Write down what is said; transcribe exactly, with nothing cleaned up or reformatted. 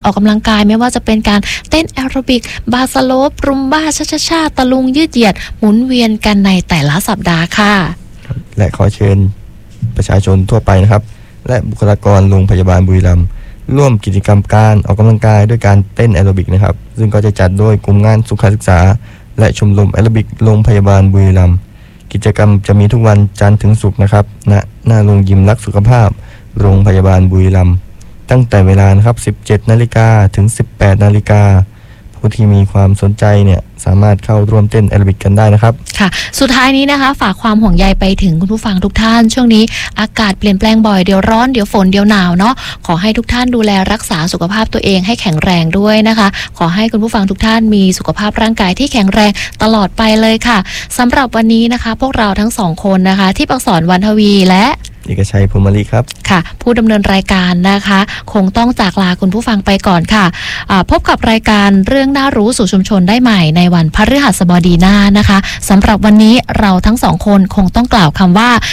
อกกำลังกายไม่ว่าจะเป็นการเต้นแอโรบิกบาสโลปรุมบ้าชาชาชาตะลุงยืดเหยียดหมุนเวียนกันในแต่ละสัปดาห์ค่ะและขอเชิญประชาชนทั่วไปนะครับและบุคลากรโรงพยาบาลบุรีรัมย์ร่วมกิจกรรมการออกกำลังกายด้วยการเต้นแอโรบิกนะครับซึ่งก็จะจัดโดยกลุ่มงานสุขศึกษาและชมรมแอโรบิกโรงพยาบาลบุรีรัมย์กิจกรรมจะมีทุกวันจันทร์ถึงศุกร์นะครับณหน้าโรงยิมรักสุขภาพโรงพยาบาลบุรีรัมย์ตั้งแต่เวลานะครับ สิบเจ็ดนาฬิกา ถึง สิบแปดนาฬิกาผู้ที่มีความสนใจเนี่ยสามารถเข้าร่วมเต้นแอโรบิกกันได้นะครับค่ะสุดท้ายนี้นะคะฝากความห่วงใยไปถึงคุณผู้ฟังทุกท่านช่วงนี้อากาศเปลี่ยนแปลงบ่อยเดี๋ยวร้อนเดี๋ยวฝนเดี๋ยวหนาวเนาะขอให้ทุกท่านดูแลรักษาสุขภาพตัวเองให้แข็งแรงด้วยนะคะขอให้คุณผู้ฟังทุกท่านมีสุขภาพร่างกายที่แข็งแรงตลอดไปเลยค่ะสำหรับวันนี้นะคะพวกเราทั้งสองคนนะคะที่ปักษรวรรณทวีและเอกชัยพรหมลิครับค่ะผู้ดำเนินรายการนะคะคงต้องจากลาคุณผู้ฟังไปก่อนค่ะพบกับรายการเรื่องน่ารู้สู่ชุมชนได้ใหม่ในวันพฤหัสบดีหน้านะคะสำหรับวันนี้เราทั้งสองคนคงต้องกล่าวคำว่า